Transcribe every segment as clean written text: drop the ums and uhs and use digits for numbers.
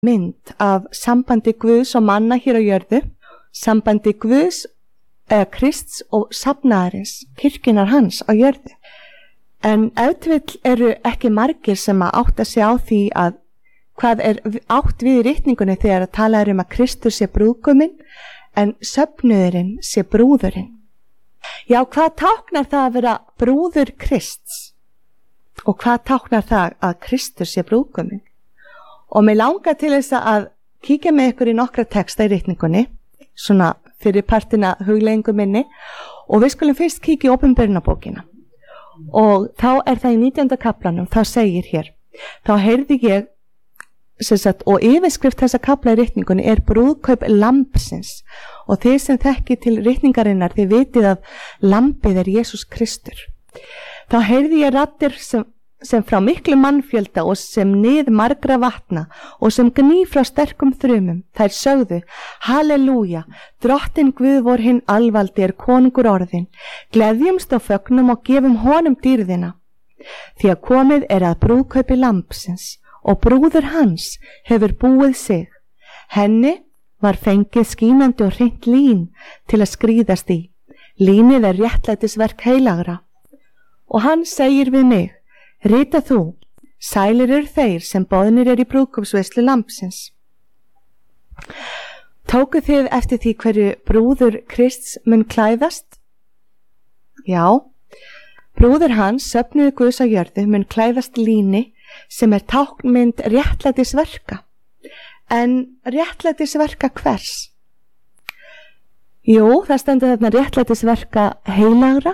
mynd af sambandi Guðs og manna hér á jörðu, sambandi Guðs, Krists og safnaðarins, kirkjunar hans á jörðu. En auðvitað eru ekki margir sem að átta sig á því að hvað átt við í ritningunni þegar að tala að Kristur sé brúðguminn en söfnuðurinn sé brúðurinn. Já, hvað táknar það að vera brúður Krists? Og hvað táknar það að Kristur sé brúðguminn? Og mig langar til þess að kíkja með ykkur í nokkra texta í ritningunni, svona fyrir partina hugleiðingu minni, og við skulum fyrst kíkja í Opinberunarbókina. Og þá það í 19. kaflanum, þá segir hér, þá heyrði ég, og yfirskrift þessa kafla í ritningunni brúðkaup lambsins, og þið sem þekki til ritningarinnar, þið vitið að lambið Jesús Kristur. Þá heyrði ég raddir sem frá miklu mannfjölda og sem nið margra vatna og sem gný frá sterkum þrumum. Þær sögðu: Halleluja, Drottinn Guð vor hinn alvaldi konungur orðinn. Gleðjumst og fögnum og gefum honum dýrðina. Því að komið að brúðkaupi lambsins og brúður hans hefur búið sig. Henni var fengið skínandi og hreint lín til að skríðast í. Línið réttlætisverk heilagra. Og hann segir við mig: Rita þú, sælir þeir sem boðnir í brúðkaupsveislu lambsins. Tókuð þið eftir því hverju brúður Krists mun klæðast? Já, brúður hans, söfnuðu Guðs á jörðu, mun klæðast líni sem táknmynd réttlætisverka. En réttlætisverka hvers? Jú, það stendur þarna réttlætisverka heilagra.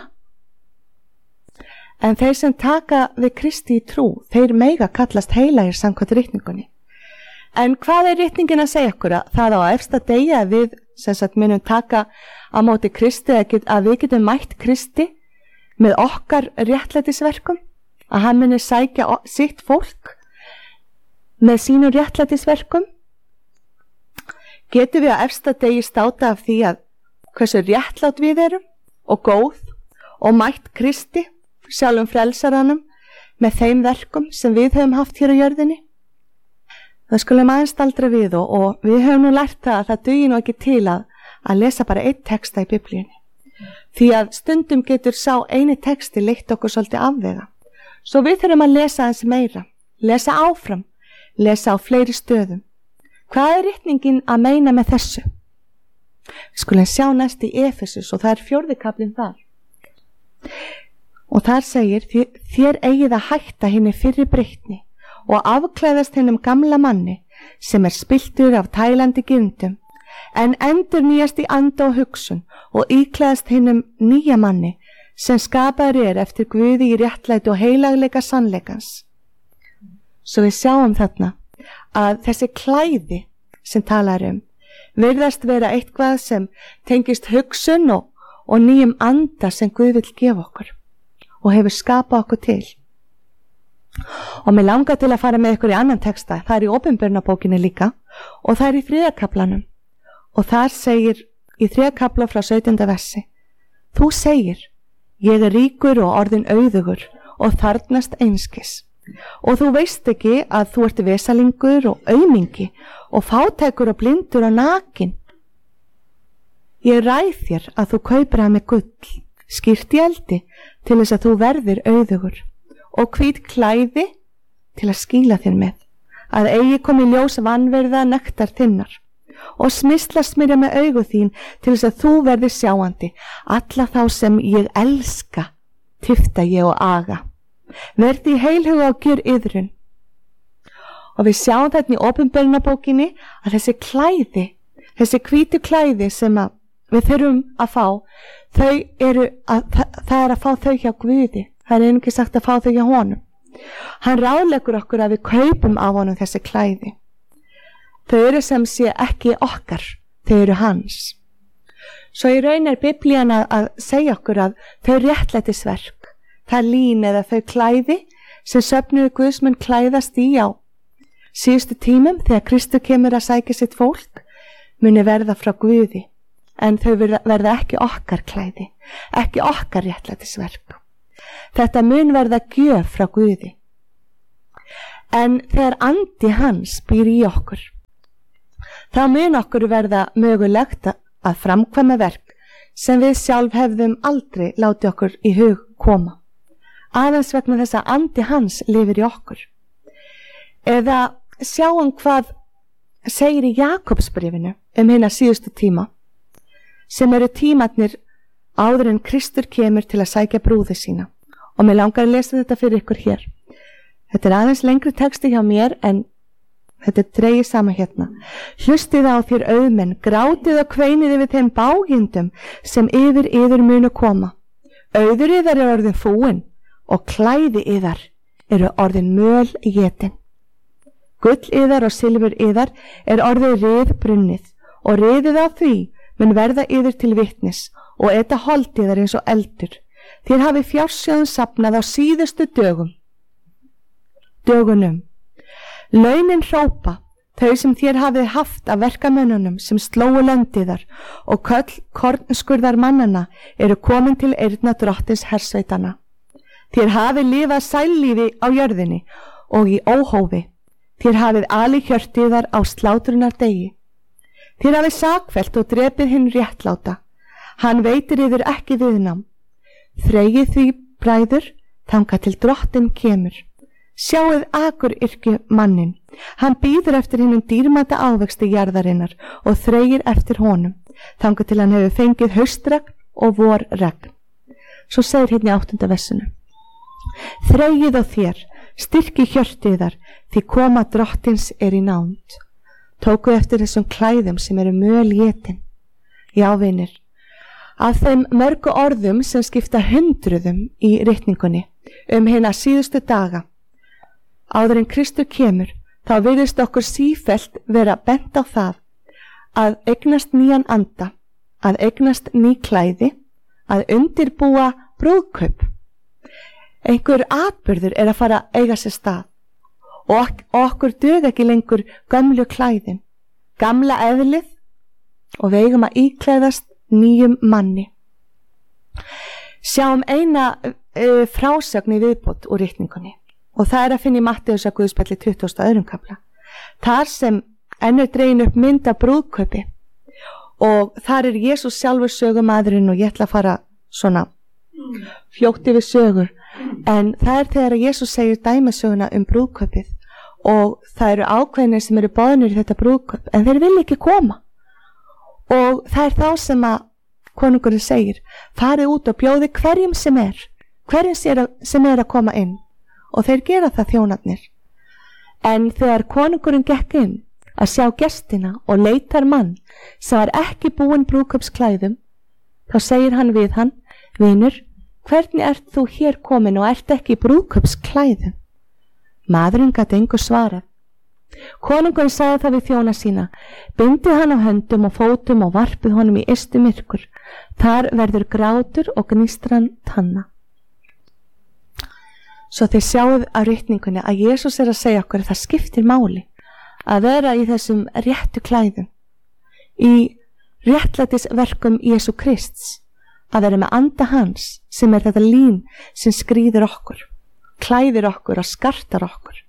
En þeir sem taka við Kristi í trú, þeir mega kallast heilagir samkvæmt ritningunni. En hvað ritningin að segja okkur? Það á efsta degi að við munum taka á móti Kristi, að við getum mætt Kristi með okkar réttlætisverkum, að hann muni sækja sitt fólk með sínum réttlætisverkum. Getum við á efsta degi státa af því að hversu réttlátt við erum og góð og mætt Kristi, sjálfum frelsaranum, með þeim verkum sem við höfum haft hér á jörðinni? Það skulum aðeins staldra við og við höfum nú lært það að það dugir nú ekki til að lesa bara einn texta í Biblíunni. Því að stundum getur sá eini texti leitt okkur svolítið afvega. Svo við þurfum að lesa aðeins meira, lesa áfram, lesa á fleiri stöðum. Hvað ritningin að meina með þessu? Við skulum sjá næst í Efesus og það 4. kaflinn þar. Og þar segir: þér eigið að hætta hinni fyrri breytni og afklæðast hinnum gamla manni sem spilltur af tælandi gindum, en endur nýjast í anda og hugsun og íklæðast hinnum nýja manni sem skapaður eftir Guði í réttlæti og heilagleika sannleikans. Svo við sjáum þarna að þessi klæði sem talar virðast vera eitthvað sem tengist hugsun og nýjum anda sem Guð vill gefa okkur og hefur skapað okkur til. Og mér langar til að fara með ykkur í annan texta, það í Opinberunarbókinni líka, og það í 3. kaflanum. Og þar segir í 3. kafla frá 17. versi: Þú segir: ég ríkur og orðin auðugur og þarfnast einskis. Og þú veist ekki að þú ert vesalingur og aumingi og fátækur og blindur og nakin. Ég ræð þér að þú kaupir af mig gull, skýrt í eldi, til þess að þú verðir auðugur, og hvít klæði til að skýla þér með, að eigi komi ljós vanvirða nektar þinnar, og smisla smyrja með augu þín til þess að þú verðir sjáandi. Alla þá sem ég elska tifta ég og aga. Verði í heilhuga og gjör iðrun. Og við sjáum þetta í Opinberunarbókinni að þessi klæði, þessi hvítu klæði sem við þurfum að fá, það að fá þau hjá Guði. Það einnig sagt að fá þau hjá honum. Hann ráðleggur okkur að við kaupum af honum þessi klæði. Þau eru sem sé ekki okkar, þau eru hans. Svo í raun Biblían að segja okkur að þau réttlætisverk, það lín eða þau klæði sem söfnuðu Guðs mun klæðast í á síðustu tímum þegar Kristur kemur að sækja sitt fólk, muni verða frá Guði, en þau verða ekki okkar klæði, ekki okkar réttlætisverk. Þetta mun verða gjöf frá Guði. En þegar andi hans býr í okkur, Þá mun okkur verða mögulegt að framkvæma verk sem við sjálf hefðum aldrei látið okkur í hug koma. Aðeins vegna þess að andi hans lifir í okkur. Eða sjáum hvað segir í Jakobsbréfinu hina síðustu tíma, sem eru tímarnir áður en Kristur kemur til að sækja brúði sína. Og mér langar að lesa þetta fyrir ykkur hér. Þetta aðeins lengri texti hjá mér, en þetta dregið saman hérna. Hlustið á þér auðmenn, grátið og kveinið yfir þeim bágindum sem yfir yður munu koma. Auður yðar orðin fúin og klæði yðar eru orðin möl étin. Gull yðar og silfur yðar orðið rið brunnið, og riðið á því mun verða yður til vitnis og eta hold yðar eins og eldur. Þér hafi fjársjóðum safnað á síðustu dögunum. Launin hrópa, þau sem þér hafið haft af verkamönnunum sem slóu löndiðar, og köll kornskurðar mannana eru komin til eyrna drottins hersveitana. Þér hafið lifað sællífi á jörðinni og í óhófi. Þér hafið ali hjörtiðar á slátrunar degi. Þér hafið sakfellt og drepið hinn réttláta. Hann veitir yfir ekki viðnám. Þreyið því bræður, þangað til drottin kemur. Sjáið akur yrkju mannin. Hann bíður eftir hinnum dýrmæta ávexti jarðarinnar og þreyir eftir honum, þangað til hann hefur fengið haustregn og vorregn. Svo segir hérna í 8. versinu. Þreyið og þér, styrki hjörtiðar, því koma drottins í nánd. Tókuð eftir þessum klæðum sem eru möl étin. Já, vinir, af þeim mörgu orðum sem skipta hundruðum í ritningunni hina síðustu daga, áður en Kristur kemur, þá virðist okkur sífellt vera bent á það að eignast nýjan anda, að eignast ný klæði, að undirbúa brúðkaup. Einhver atburður að fara að eiga sér stað, og okkur duga ekki lengur gömlu klæðin, gamla eðlið, og við eigum að íklæðast nýjum manni. Sjáum eina frásögn í viðbót úr ritningunni, og það að finna í Matteusar Guðspjalli 22. kafla. Þar sem enn dregin upp mynd af brúðkaupi, og þar Jesús sjálfur sögumadurinn, og ég ætla að fara svona fljótt yfir sögur, en það þegar Jesús segir dæmisöguna brúðkaupið, og það eru ákveðnir sem eru boðnir í þetta brúðkaup, en þeir vilja ekki koma. Og það þá sem að konungurinn segir, farið út og bjóði hverjum sem að koma inn, og þeir gera það þjónarnir. En þegar konungurinn gekk inn að sjá gestina og leitar mann sem var ekki búinn brúðkaupsklæðum, þá segir hann við hann, vinur, hvernig ert þú hér komin og ert ekki í brúðkaupsklæðum? Maðurinn gat engu svarað. Konungurinn sagði það við þjóna sína, bindið hann á höndum og fótum og varpið honum í ystu myrkur. Þar verður grátur og gnistran tanna. Svo þið sjáuð á ritningunni að Jesús að segja okkur að það skiptir máli að vera í þessum réttu klæðum, í réttlætisverkum Jesú Krists, að vera með anda hans sem þetta lín sem skríður okkur, klæðir okkur og skartar okkur.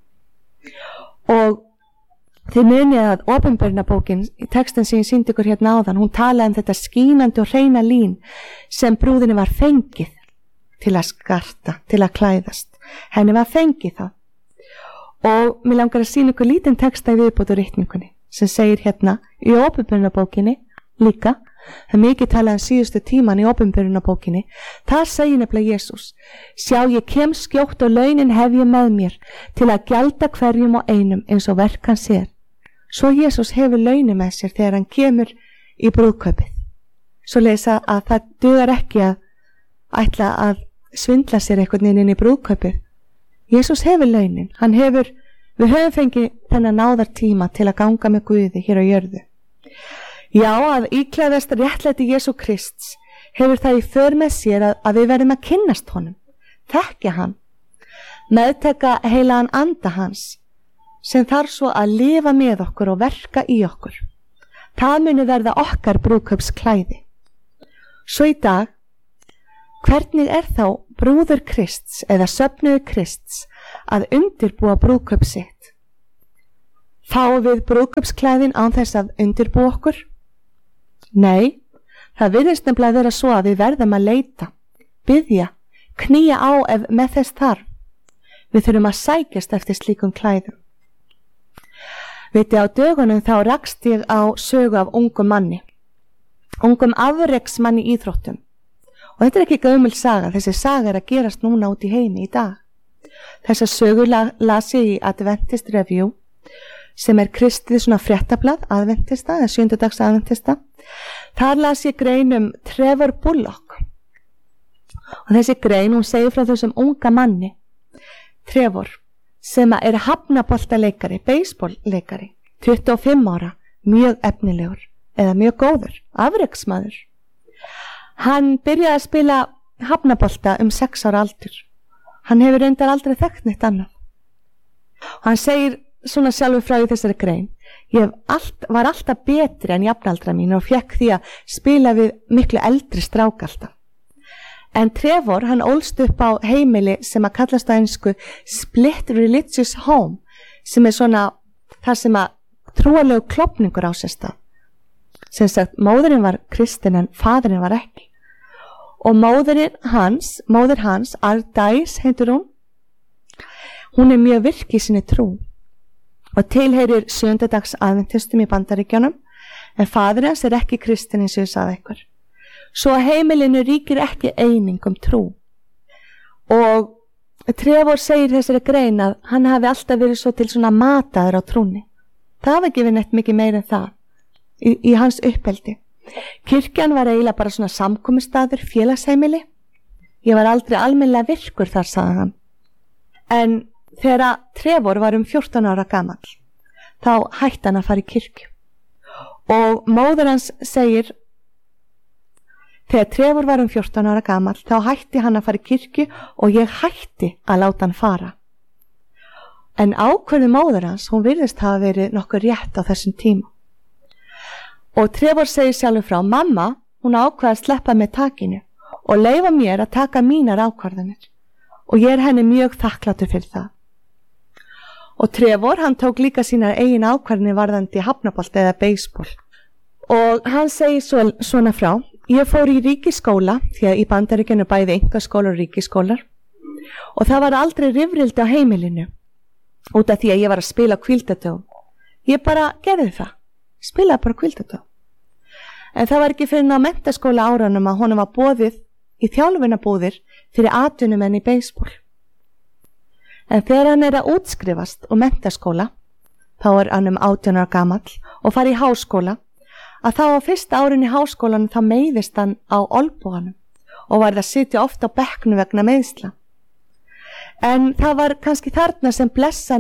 Og þið munið að Opinberunarbókin, í textin sem ég sýndi ykkur hérna áðan, hún talaði þetta skínandi og hreina lín sem brúðinni var fengið til að skarta, til að klæðast. Henni var fengið það. Og mér langar að sýna ykkur lítinn texta í viðbót úr ritningunni sem segir hérna í Opinberunarbókinni líka, það mikið talaði síðustu tíman í Opinberunarbókinni, þar segir nefnilega Jesús, sjá ég kem skjótt og launin hef ég með mér til að gjalda hverjum og einum eins og verk hans er. Svo Jesús hefur launin með sér þegar hann kemur í brúðkaupið. Svo lesa að það dugar ekki að ætla að svindla sér einhvern inn í brúðkaupið. Jesús hefur launin, við höfum fengið þennan náðartíma til að ganga með Guði hér á jörðu. Já, að íklæðast réttlæti Jesú Krists hefur það í för með sér að við verðum að kynnast honum, þekkja hann, meðtaka heilagan anda hans, sem þarf svo að lifa með okkur og verka í okkur. Það muni verða okkar brúðkaupsklæði. Svo í dag, hvernig þá brúður Krists eða söfnuður Krists að undirbúa brúðkaup sitt? Fáum við brúðkaupsklæðin án þess að undirbúa okkur? Nei, það virðist nefnilega vera svo að við verðum að leita, biðja, knýja á ef með þess þarf. Við þurfum að sækjast eftir slíkum klæðum. Viti, á dögunum þá rakst ég á sögu af ungum manni, ungum afreksmanni í íþróttum. Og þetta er ekki gömul saga, þessi saga er að gerast núna út í heimi í dag. Þessa sögu las ég í Adventist Review, sem er kristið svona fréttablað aðventista, eða 7. dags aðventista. Þar las ég grein Trevor Bullock. Og þessi grein, hún segir frá þessum unga manni, Trevor, sem er hafnaboltaleikari, baseballleikari, 25 ára, mjög efnilegur, eða mjög góður, afreksmaður. Hann byrjaði að spila hafnabolta 6 ára aldur. Hann hefur reyndar aldrei þekkt neitt annað. Og hann segir svona sjálfur frá í þessari grein, ég var alltaf betri en jafnaldra mín og fekk því að spila við miklu eldri strák alltaf. En Trevor, hann ólst upp á heimili sem að kallast á ensku Split Religious Home, sem er svona þar sem að trúarlegu klofningur á sér stað. Sem sagt, móðurinn var kristin en faðurinn var ekki. Og móðir hans, Ardais heitur hún er mjög virk í sinni trú og tilheyrir 7. dags aðventistum í Bandaríkjunum, en faðir hans er ekki kristin eins og ég sagði ykkur. Svo að heimilinu ríkir ekki eining trú. Og Trevor segir þessari grein að hann hafi alltaf verið svo til svona mataður á trúni. Það var ekki verið neitt mikið meira en það í hans uppeldi. Kirkjan var eiginlega bara svona samkomustaður, félagsheimili. Ég var aldrei almennilega virkur þar, sagði hann. En þegar Trevor var 14 ára gamall, þá hætti hann að fara í kirkju. Og móðir hans segir, þegar Trevor var 14 ára gamall, þá hætti hann að fara í kirkju og ég hætti að láta hann fara. En ákvörðun móður hans, hún virðist hafa verið nokkuð rétt á þessum tíma. Og Trevor segir sjálfur frá, mamma, hún ákvað að sleppa með takinu og leyfa mér að taka mínar ákvarðanir. Og ég er henni mjög þakklátur fyrir það. Og Trevor, hann tók líka sínar eigin ákvarðanir varðandi hafnabolt eða baseball. Og hann segir svona frá, ég fór í ríkiskóla, því að í Bandaríkjunum bæði einkaskólar og ríkiskólar. Og það var aldrei rifrildi á heimilinu, út af því að ég var að spila hvíldardögum. Ég bara gerði það, spilaði bara hvíldardögum. En það var ekki fyrir á menntaskóla áranum að honum var boðið í þjálfunarbúðir fyrir atvinnumenn í baseball. En þegar hann er að útskrifast úr menntaskóla, þá er hann 18 ára gamall og fari í háskóla, að þá á fyrsta árin í háskólanum þá meiðist hann á olnboganum og var að sitja ofta á bekknu vegna meiðsla. En það var kannski þarna sem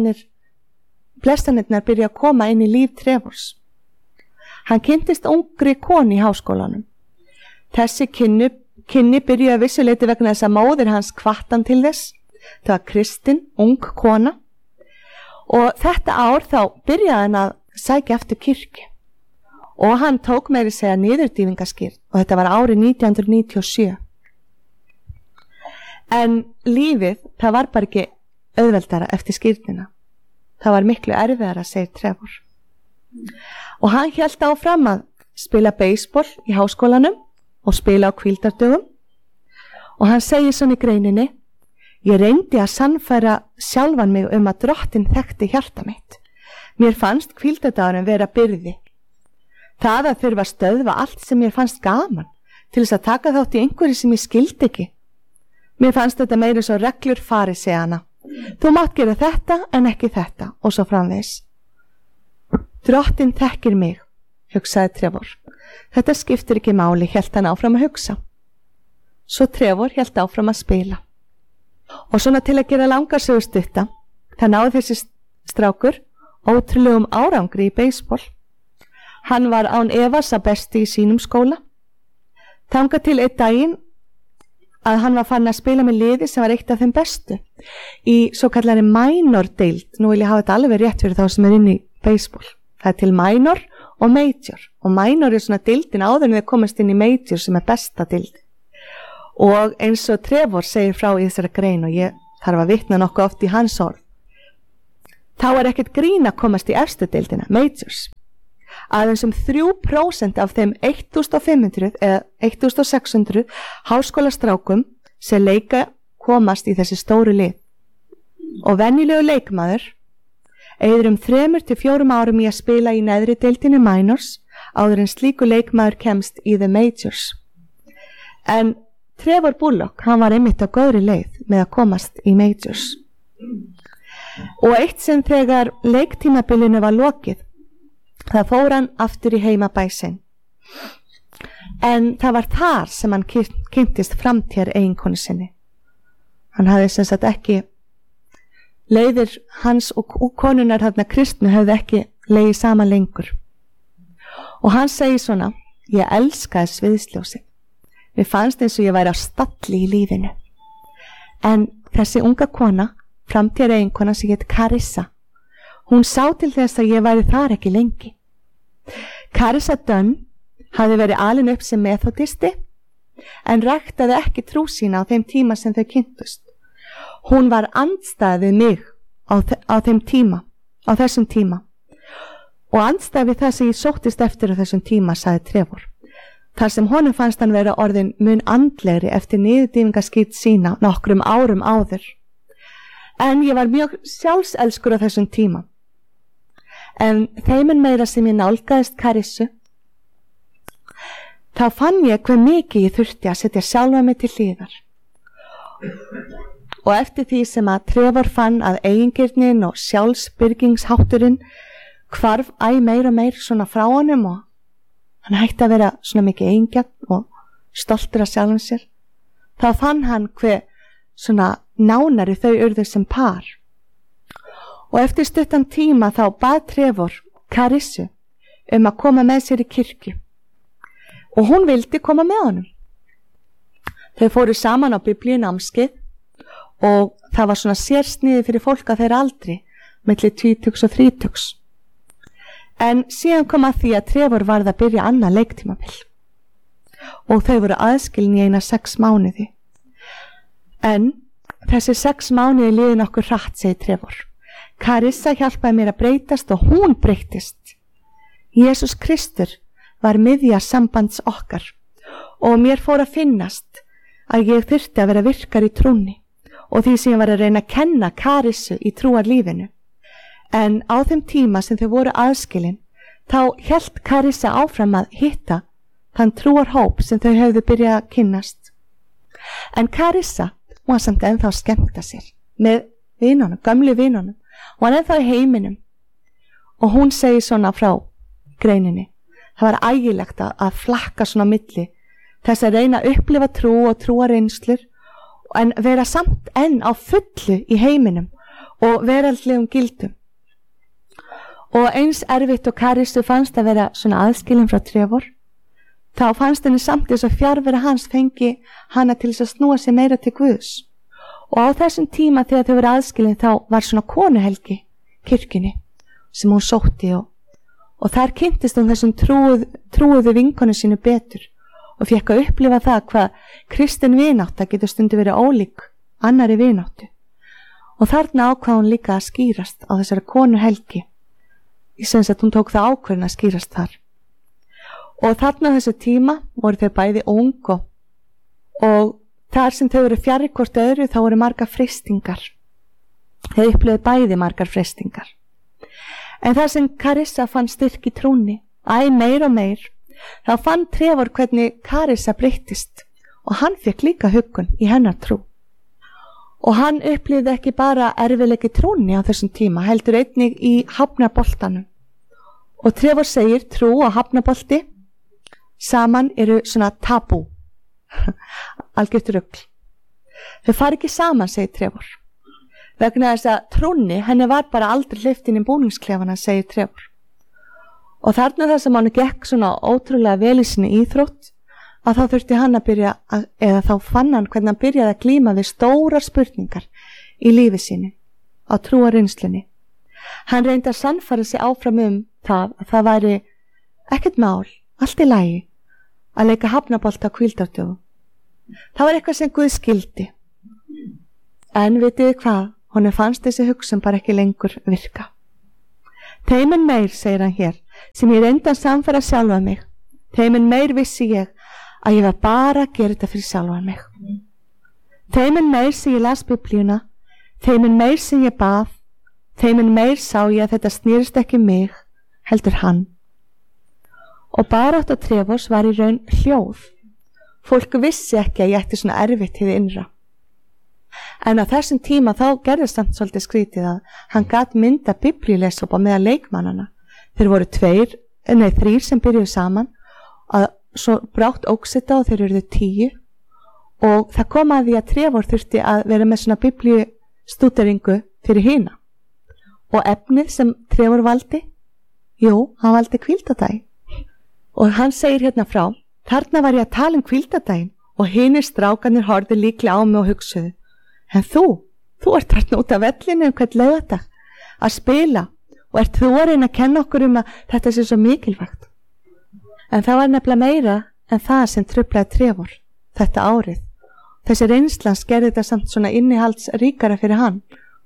blessanirnar byrja að koma inn í líf Trevors. Hann kynntist ungri konu í háskólanum. Þessi kynni byrjuði vissuleyti vegna þess að móðir hans hvatti hann til þess. Það var kristin, ung kona. Og þetta ár þá byrjaði hann að sækja eftir kirkju. Og hann tók meiri segja niðurdýfingaskírn og þetta var árið 1997. En lífið, það var bara ekki auðveldara eftir skírnina. Það var miklu erfiðara, segir Trevor. Og hann hélt áfram að spila baseball í háskólanum og spila á hvíldardögum. Og hann segir svona í greininni, ég reyndi að sannfæra sjálfan mig að Drottinn þekkti hjarta mitt. Mér fannst hvíldardagurinn vera byrði. Það að þurfa að stöðva allt sem mér fannst gaman til þess að taka þátt í einhverju sem ég skildi ekki. Mér fannst þetta meira svo reglur fariseiana. Þú mátt gera þetta en ekki þetta og svo framvegis. Drottinn þekkir mig, hugsaði Trevor. Þetta skiptir ekki máli, hélt hann áfram að hugsa. Svo Trevor hélt áfram að spila. Og svona til að gera langa sögu stutta, það náði þessi strákur ótrúlegum árangri í baseball. Hann var án efas að besti í sínum skóla. Þangað til einn daginn að hann var farin að spila með liði sem var eitt af þeim bestu í svo kallari minor deild. Nú vil ég hafa þetta alveg rétt fyrir þá sem er inn í baseball. Það er til minor og major. Og minor er svona deildin áður en þeir komast inn í major sem er besta deild. Og eins og Trevor segir frá í þessari grein og ég þarf að vitna nokkuð oft í hans orð. þá ekkert grín að komast í efstu deildina, majors. Aðeins 3% af þeim 1500 eða 1600 háskólastrákum sem leika komast í þessi stóru lið. Og venjulegu leikmaður eyðir 3 til 4 árum í að spila í neðri deildinni minors áður en slíku leikmaður kemst í the majors. En Trevor Bullock, hann var einmitt á góðri leið með að komast í majors. Og eitt sem þegar leiktímabilinu var lokið, það fór hann aftur í heimabæ sinn. En það var þar sem hann kynntist framtíðar eiginkonu sinni. Hann hafði sem sagt ekki, leiðir hans og konunar þarna kristnu hefði ekki legið saman lengur. Og hann segi svona, ég elskaði sviðsljósið. Mér fannst eins og ég væri á stalli í lífinu. En þessi unga kona, framtíðar eiginkona sem hét Carissa, hún sá til þess að ég væri þar ekki lengi. Carissa Dunn hafði verið alin upp sem methodisti en ræktaði ekki trú sína á þeim tíma sem þau kynntust. Hún var andstæð við mig á þessum tíma og andstæð við það sem ég sóttist eftir á þessum tíma, sagði Trevor. Þar sem honum fannst hann vera orðin mun andlegri eftir niðurdýfingaskít sína nokkrum árum áður. En ég var mjög sjálfselskur á þessum tíma. En þeimin meira sem ég nálgaðist Carissu, þá fann ég hve mikið ég þurfti að setja sjálfa mig til hliðar. Og eftir því sem að Trevor fann að eigingirnin og sjálfsbyrgingshátturinn hvarf meir og meir svona frá honum og hann hætti að vera svona mikið eigingjarn og stoltur af sjálfum sér, þá fann hann hve svona nánari þau urðu sem par. Og eftir stuttan tíma þá bað Trevor Carissu að koma með sér í kirkju og hún vildi koma með honum. Þau fóru saman á biblíunámskeið og það var svona sérsniði fyrir fólk að þeirra aldri, milli 20 og 30. En síðan kom að því að Trevor varð að byrja annað leiktímabil og þau voru aðskilin í eina 6 mánuði. En þessi 6 mánuði liði nokkur hratt, segir Trevor. Carissa hjálpaði mér að breytast og hún breytist. Jesús Kristur var miðja sambands okkar og mér fór að finnast að ég þyrfti að vera virkar í trúnni og því sem ég var að reyna að kenna Carissu í trúarlífinu. En á þeim tíma sem þau voru aðskilin, þá hélt Carissa áfram að hitta þann trúarhóp sem þau höfðu byrjað að kynnast. En Carissa var samt ennþá að skemmta sér með vinunum, gömlu vinunum, og hann ennþá í heiminum. Og hún segi svona frá greininni. Það var ægilegt að flakka svona milli, þess að reyna að upplifa trú og trúarreynslur, en vera samt enn á fullu í heiminum og veraldlegum gildum. Og eins erfitt og Carissu fannst að vera svona aðskilin frá Trevor, þá fannst henni samt þess að fjarvera hans fengi hana til þess að snúa sig meira til Guðs. Og á þessum tíma þegar þau voru aðskilin þá var svona konuhelgi kirkjunni sem hún sótti og þar kynntist hún þessum trúuðu vinkonu sínu betur og fekk að upplifa það hvað kristin vinátta getur stundu verið ólík annari vináttu. Og þarna ákvað hún líka að skýrast á þessari konuhelgi. Ég sem að hún tók það ákvörðin að skýrast þar. Og þarna þessu tíma voru þau bæði ung og þar sem þau eru fjarri hvort öðru þá voru margar freistingar. Þau upplöðu bæði margar freistingar. En þar sem Carissa fann styrk í trúnni, meir og meir, þá fann Trevor hvernig Carissa breyttist og hann fekk líka huggun í hennar trú. Og hann upplýði ekki bara erfiðleiki trúnni á þessum tíma, heldur einnig í hafnaboltanum. Og Trevor segir trú og hafnabolti saman eru svona tabú. Algjört rugl. Þau fari ekki saman, segir Trevor. Vegna þess að trúnni, henni var bara aldrei hleypt inn í búningsklefana, segir Trevor. Og þarna það sem hann gekk svona ótrúlega vel í sinni íþrótt, að þá þurfti hann að byrja, eða þá fann hann hvernig hann byrjaði að glíma við stórar spurningar í lífi sínu, á trúarreynslunni. Hann reyndi að sannfæra sig áfram það að það væri ekkert mál, allt í lagi, að leika hafnabolta á hvíldardögum. Það var eitthvað sem Guð skildi. En vitið hvað, Honum fannst þessi hugsun bara ekki lengur virka. Þeim en meir, segir hann hér, sem ég reyndi að sannfæra sjálfa mig, þeim en meir vissi ég að ég var bara að gera þetta fyrir sjálfa mig. Þeim en meir sem ég las Biblíuna, þeim en meir sem ég bað, þeim en meir sá ég að þetta snýrist ekki mig, heldur hann. Og barátta Trevors var í raun hljóð. Fólk vissi ekki að ég ætti svona erfitt hið innra. En á þessum tíma þá gerðist samt svolítið skrítið að hann gat mynda biblíulesópa meðal leikmannana. Þeir voru 3 sem byrjuðu saman, að svo brátt óx þetta og þeir eruðu 10 og það kom að því að Trevor þurfti að vera með svona biblíustúderingu fyrir hina. Og efnið sem Trevor valdi, hann valdi hvíldadaginn. Og hann segir hérna frá, þarna var ég að tala hvíldadaginn og hinir strákanir horfðu líklega á mig og hugsuðu, en þú ert þarna út af vellinu hvern laugardag að spila og ert þú að reyna að kenna okkur að þetta sé svo mikilvægt. En það var nefnilega meira en það sem truflaði Trevor þetta árið. Þessi reynslans gerði þetta samt svona innihaldsríkara fyrir hann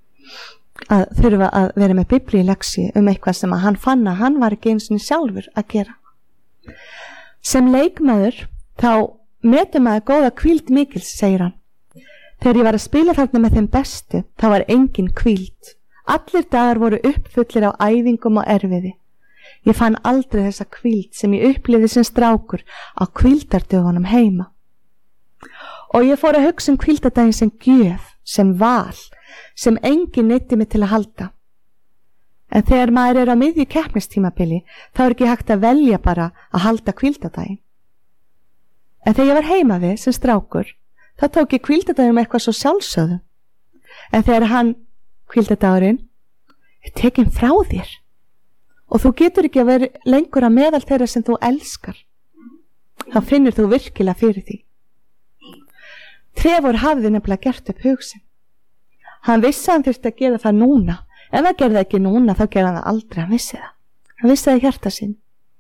að þurfa að vera með biblíuleksi eitthvað sem að hann fann að hann var ekki einu sinni sjálfur að gera. Sem leikmaður þá metur maður góða hvíld mikils, segir hann. Þegar ég var að spila þarna með þeim bestu, þá var engin hvíld. Allir dagar voru uppfullir á æfingum og erfiði. Ég fann aldrei þessa hvíld sem ég upplifði sem strákur á hvíldardögunum heima. Og ég fór að hugsa hvíldardaginn sem gjöf, sem val, sem enginn neyddi mig til að halda. En þegar maður á miðju keppnistímabili, þá ekki hægt að velja bara að halda hvíldardaginn. En þegar ég var heima við sem strákur, þá tók ég hvíldardaginn eitthvað svo sjálfsögðu. En þegar hvíldardagurinn er tekinn frá þér og þú getur ekki að vera lengur að meðal þeirra sem þú elskar, þá finnur þú virkilega fyrir því. Trevor hafði nefnilega gert upp hug sinn. Hann vissi að hann þurfti að gera það núna. Ef hann gerði ekki núna, þá gerði hann það aldrei. Hann vissi það. Hann vissi það í hjarta sín.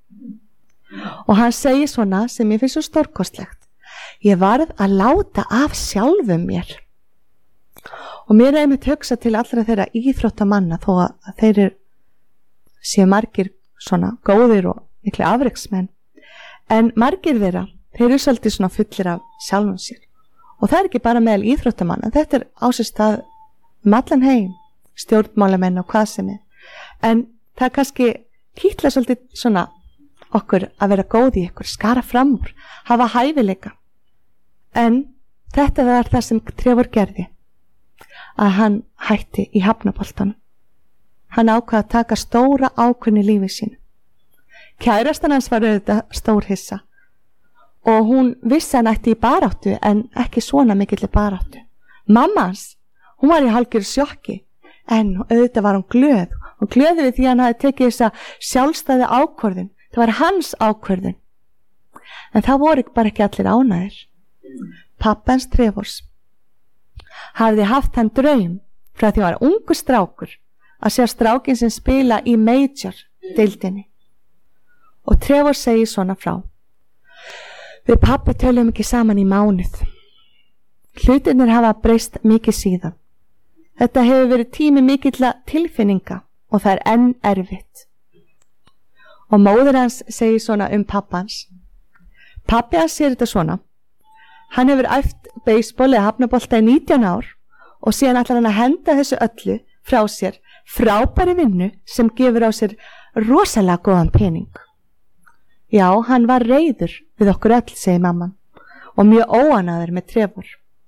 Og hann segir svona sem ég finnst svo stórkostlegt. Ég varð að láta af sjálfum mér. Og mér einmitt hugsa til allra þeirra íþróttamanna þó að þeir séu margir svona góðir og miklu afreksmenn. En margir þeirra, þeir eru svolítið svona fullir af sjálfum sér. Og það ekki bara meðal íþróttamanna, þetta á sér stað allan heim, stjórnmálamenn og hvað sem er. En það kannski kýtla svolítið svona okkur að vera góð í ykkur, skara fram úr, hafa hæfileika. En þetta var það sem Trevor gerði, að hann hætti í hafnaboltanum. Hann ákvað að taka stóra ákvörðun í lífi sínu. Kærastan hans var auðvitað stórhissa og hún vissi hann ætti í baráttu en ekki svona mikill baráttu. Mamma hans, hún var í hálfgerðu sjokki en auðvitað var hún glöð og glöð við því hann hafði tekið þessa sjálfstæði ákvörðun. Það var hans ákvörðun. En það voru bara ekki allir ánægðir. Pabbi hans Trevors hafði haft hann draum frá því hann var ungur strákur að sjá strákin sem spila í Major deildinni. Og Trevor segir svona frá: við pabbi tölum ekki saman í mánuð. Hlutirnir hafa breyst mikið síðan. Þetta hefur verið tími mikilla tilfinninga og það er enn erfitt. Og móðir hans segir svona pabba hans. Pabbi hans sér þetta svona: hann hefur æft beisbol eða hafnabolta í 19 ár og síðan ætlar hann að henda þessu öllu frá sér frábæri vinnu sem gefur á sér rosalega góðan pening. Já, hann var reiður við okkur öll, segir mamman, og mjög óanaður með Trevor.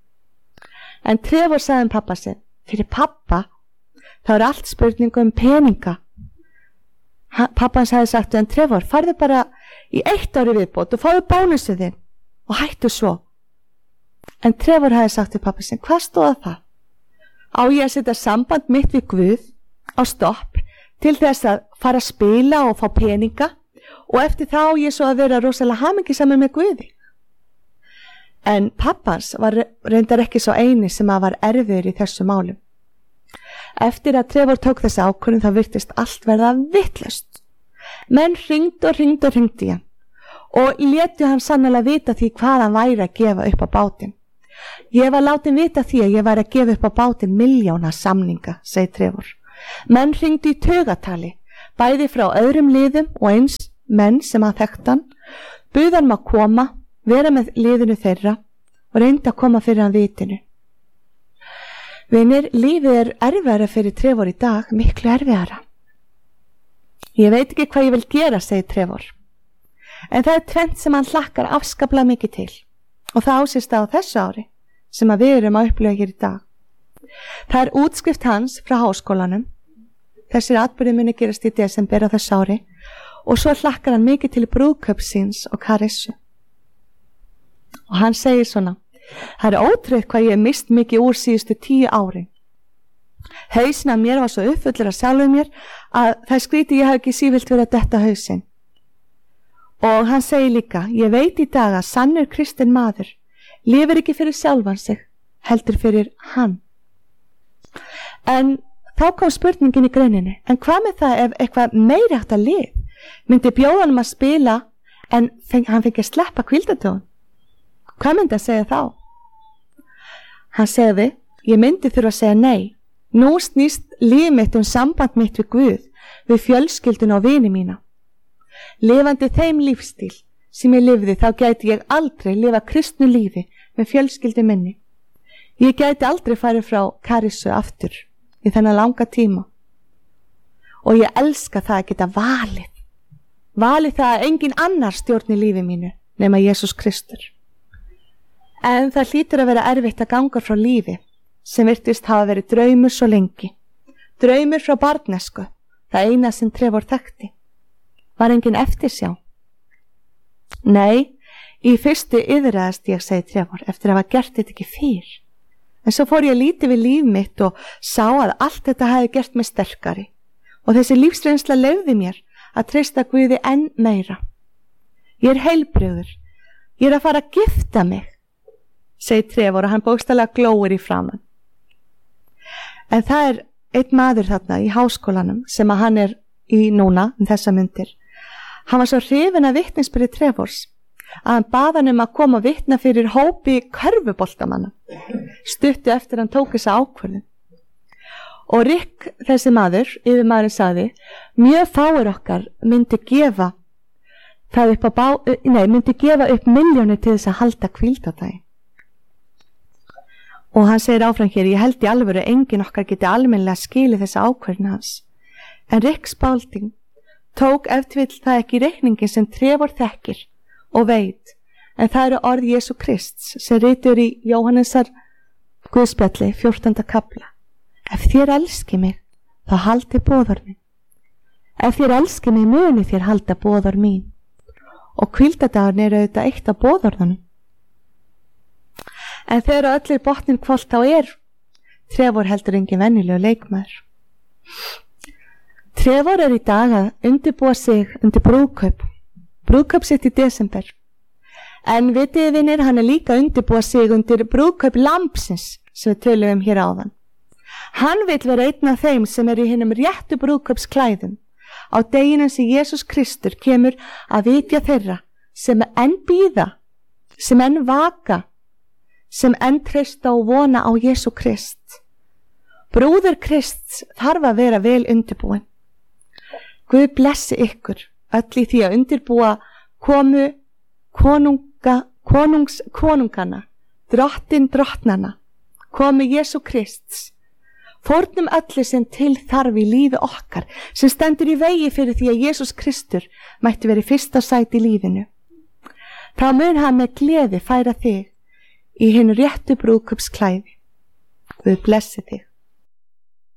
En Trevor sagði pappa sinn: fyrir pappa þá er allt spurningu peninga. Pappa hans hefði sagt: en Trevor, farðu bara í 1 ári viðbót og fáðu bónusið þinn og hættu svo. En Trevor hefði sagt við pappa sinn: hvað stóða það? Á ég að setja samband mitt við Guð á stopp til þess að fara að spila og fá peninga og eftir þá á ég svo að vera rosalega hamingjusamur með Guði? En pappans var reyndar ekki svo eini sem að var erfiður í þessu málum. Eftir að Trevor tók þessi ákvörðun þá virtist allt verða vitlaust. Menn hringdu í hann og létu hann sannlega vita því hvað hann væri að gefa upp á bátinn. Ég var látin vita því að ég var að gefa upp á bátinn milljóna samninga, segir Trevor. Menn hringdu í taugatali, bæði frá öðrum liðum og eins menn sem að þekkti hann, buðu hann að koma, vera með liðinu þeirra og reynda að koma fyrir hann vitinu. Vinir, lífið erfiðara fyrir Trevor í dag, miklu erfiðara. Ég veit ekki hvað ég vil gera, segir Trevor. En það tvennt sem hann hlakkar afskaplega mikið til og það ásist á þessu ári sem að við erum að upplifa hér í dag. Það er útskrift hans frá háskólanum. Þessir atburðir muni gerast í desember á þessu ári og svo hlakkar hann mikið til brúðkaupsins og Karissu. Og hann segir svona: það er ótrúið hvað ég mist mikið úr síðustu 10 árin. Hausinn af mér var svo uppfullur að sjálfu mér að það skríti ég hef ekki sívilt verið að detta hausinn. Og hann segir líka: ég veit í dag að sannur kristinn maður lifir ekki fyrir sjálfan sig, heldur fyrir hann. En þá kom spurningin í greininni: en hvað með það ef eitthvað meiri átt að lið myndi bjóða hann að spila en hann fengi að sleppa hvíldartón? Hvað myndi að segja þá? Hann segði: ég myndi þurfa að segja nei. Nú snýst líf mitt samband mitt við Guð, við fjölskyldun og vini mína. Lifandi þeim lífstíl sem ég lifði þá gæti ég aldrei lifa kristnu lífi með fjölskyldu minni. Ég gæti aldrei farið frá Karissu aftur í þennan langa tíma. Og ég elska það að geta valið það að engin annar stjórni lífi mínu nema Jesús Kristur. En það hlýtur að vera erfitt að ganga frá lífi sem virtist hafa verið draumur svo lengi. Draumur frá barnesku, það eina sem Trevor þekkti. Var engin eftirsjá? Nei, í fyrstu iðraðist ég, segir Trevor, eftir að hafa gert þetta ekki fyrr. En svo fór ég lítið við líf mitt og sá að allt þetta hefði gert mig sterkari. Og þessi lífsreynsla leyfði mér að treysta Guði enn meira. Ég heilbrigður. Ég að fara að gifta mig, segir Trevor og hann bókstaflega glóir í framan. En það einn maður þarna í háskólanum sem að hann í núna þessa myndir. Hann var svo hrifinn af vitnisburði Trevors að hann bað hann að koma að vitna fyrir hópi körfuboltamanna stuttu eftir hann tók þessa ákvörðun. Og Rick, þessi maður, yfirmaðurinn sagði: mjög fáir okkar myndi gefa upp milljónir til þess að halda hvíldardaginn. Og hann segir áfram hér: ég held í alvöru engin okkar geti almennilega skilið þessa ákvörðun hans. En Rick Spalding tók eftir það ekki reikningin sem Trevor þekkir og veit, en það eru orð Jesú Krists sem ritur í Jóhannesar Guðspjalli 14. kapla. Ef þér elski mig, þá haldi boðorð mín. Ef þér elski mig, muni þér halda boðorð mín. Og hvíldardagurinn eru auðvitað eitt af boðorðunum. En þegar allir botnin hvolft þá Trevor heldur engin venjulegu leikmaður. Trevor í dag að undirbúa sig undir brúðkaup sitt í desember. En vitiði vinir, hann líka undirbúa sig undir brúðkaup lambsins sem við tölum hér áðan. Hann vill vera einn af þeim sem í hinum réttu brúðkaupsklæðum á deginum sem Jesús Kristur kemur að vitja þeirra sem enn bíða, sem enn vaka, sem enn treysta og vona á Jesú Krist. Brúður Krists þarf að vera vel undirbúin. Guð blessi ykkur öll í því að undirbúa komu konungana, drottnanna, komu Jesú Krists. Fórnum öllu sem til þarf í lífi okkar, sem stendur í vegi fyrir því að Jesús Kristur mætti verið fyrsta sæti í lífinu. Þá mun hann með gleði færa þig í hinu réttu brúðkaupsklæði. Guð blessi þig.